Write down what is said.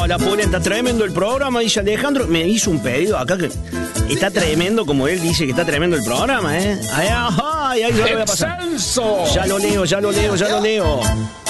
Hola, Pulenta, tremendo el programa, dice Alejandro. Me hizo un pedido acá que está tremendo, como él dice que está tremendo el programa, ¿eh? Ay, ya lo voy a pasar. ¡Excelso! Ya lo leo.